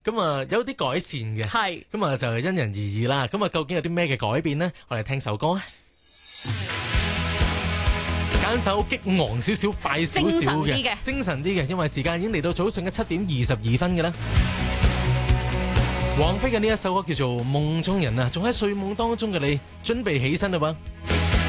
咁啊有啲改善嘅， 係咁啊就係因人而異啦。咁啊究竟有啲咩嘅改變呢？我哋聽首歌啊，揀首激昂少少、快少少嘅、精神啲嘅，因為時間已經嚟到早上嘅7:22嘅啦。王菲嘅呢一首歌叫做《夢中人》啊，仲喺睡夢當中嘅你，準備起身啦噃。